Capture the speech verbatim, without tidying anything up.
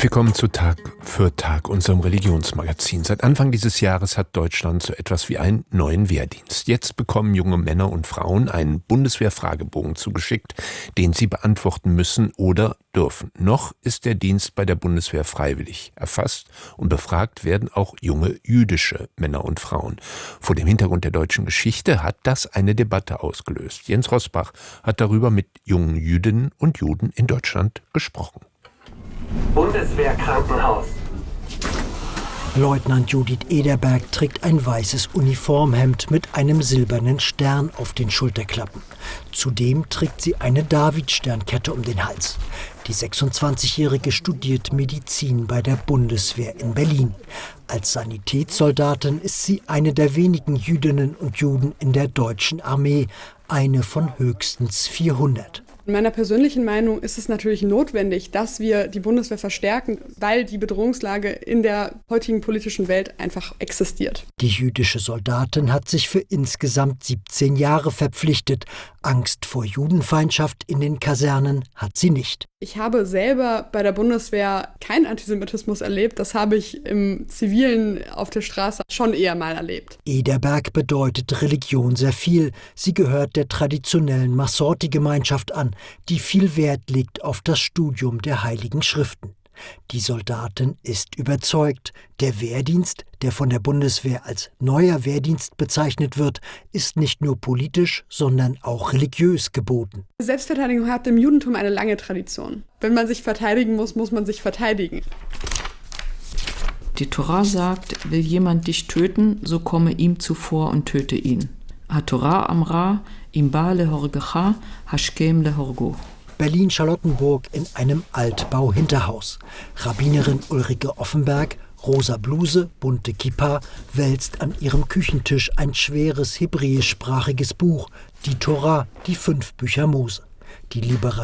Und wir kommen zu Tag für Tag, unserem Religionsmagazin. Seit Anfang dieses Jahres hat Deutschland so etwas wie einen neuen Wehrdienst. Jetzt bekommen junge Männer und Frauen einen Bundeswehr-Fragebogen zugeschickt, den sie beantworten müssen oder dürfen. Noch ist der Dienst bei der Bundeswehr freiwillig. Erfasst und befragt werden auch junge jüdische Männer und Frauen. Vor dem Hintergrund der deutschen Geschichte hat das eine Debatte ausgelöst. Jens Rosbach hat darüber mit jungen Jüdinnen und Juden in Deutschland gesprochen. Bundeswehrkrankenhaus. Leutnant Judith Ederberg trägt ein weißes Uniformhemd mit einem silbernen Stern auf den Schulterklappen. Zudem trägt sie eine Davidsternkette um den Hals. Die sechsundzwanzigjährige studiert Medizin bei der Bundeswehr in Berlin. Als Sanitätssoldatin ist sie eine der wenigen Jüdinnen und Juden in der deutschen Armee, eine von höchstens vierhundert. In meiner persönlichen Meinung ist es natürlich notwendig, dass wir die Bundeswehr verstärken, weil die Bedrohungslage in der heutigen politischen Welt einfach existiert. Die jüdische Soldatin hat sich für insgesamt siebzehn Jahre verpflichtet. Angst vor Judenfeindschaft in den Kasernen hat sie nicht. Ich habe selber bei der Bundeswehr keinen Antisemitismus erlebt. Das habe ich im Zivilen auf der Straße schon eher mal erlebt. Ederberg bedeutet Religion sehr viel. Sie gehört der traditionellen Masorti-Gemeinschaft an, die viel Wert legt auf das Studium der Heiligen Schriften. Die Soldatin ist überzeugt, der Wehrdienst, der von der Bundeswehr als neuer Wehrdienst bezeichnet wird, ist nicht nur politisch, sondern auch religiös geboten. Selbstverteidigung hat im Judentum eine lange Tradition. Wenn man sich verteidigen muss, muss man sich verteidigen. Die Tora sagt, will jemand dich töten, so komme ihm zuvor und töte ihn. HaTorah amra, im ba lehorgecha, hashkem lehorgo. Berlin-Charlottenburg in einem Altbau-Hinterhaus. Rabbinerin Ulrike Offenberg, rosa Bluse, bunte Kippa, wälzt an ihrem Küchentisch ein schweres hebräischsprachiges Buch, die Tora, die fünf Bücher Mose. Die liberale